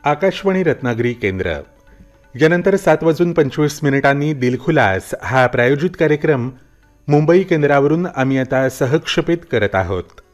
आकाशवाणी रत्नागिरी केंद्र. यानंतर 7:25 दिलखुलास हा प्रायोजित कार्यक्रम मुंबई केंद्रावरून आम्ही आता सहक्षेपित करत आहोत.